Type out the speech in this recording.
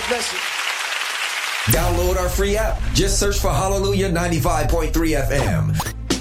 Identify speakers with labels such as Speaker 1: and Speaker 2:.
Speaker 1: God bless you.
Speaker 2: Download our free app. Just search for Hallelujah 95.3 FM.